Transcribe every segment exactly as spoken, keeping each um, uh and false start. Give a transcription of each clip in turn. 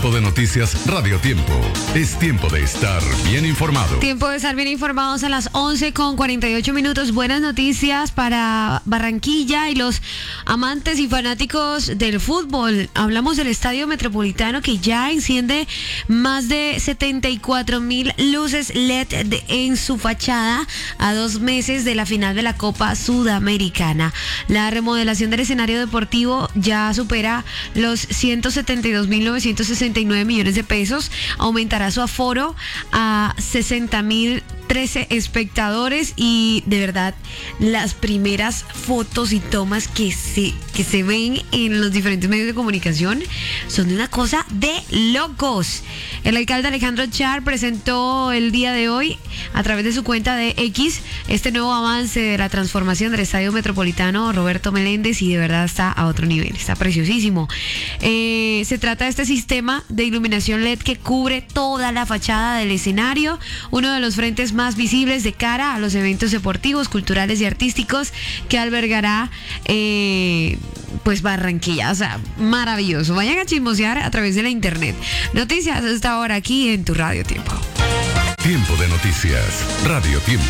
Tiempo de noticias Radio Tiempo. Es tiempo de estar bien informado. Tiempo de estar bien informados a las once con cuarenta y ocho minutos. Buenas noticias para Barranquilla y los amantes y fanáticos del fútbol. Hablamos del Estadio Metropolitano, que ya enciende más de setenta y cuatro mil luces L E D de, en su fachada a dos meses de la final de la Copa Sudamericana. La remodelación del escenario deportivo ya supera los ciento setenta y dos mil novecientos sesenta y nueve millones de pesos. Aumentará su aforo a sesenta mil trece espectadores, y de verdad las primeras fotos y tomas que se, que se ven en los diferentes medios de comunicación son de una cosa de locos. El alcalde Alejandro Char presentó el día de hoy a través de su cuenta de X este nuevo avance de la transformación del Estadio Metropolitano Roberto Meléndez, y de verdad está a otro nivel, está preciosísimo. Eh, se trata de este sistema de iluminación L E D que cubre toda la fachada del escenario, uno de los frentes más más visibles de cara a los eventos deportivos, culturales y artísticos que albergará eh, pues Barranquilla. O sea, maravilloso. Vayan a chismosear a través de la internet. Noticias hasta ahora aquí en tu Radio Tiempo. Tiempo de noticias Radio Tiempo.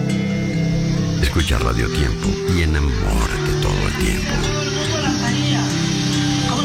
Escucha Radio Tiempo y enamórate todo el tiempo.